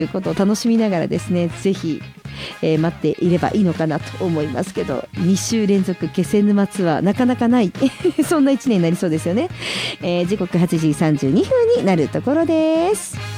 いうことを楽しみながらですね、ぜひ、待っていればいいのかなと思いますけど、2週連続気仙沼ツアーなかなかないそんな1年になりそうですよね。時刻8時32分になるところです。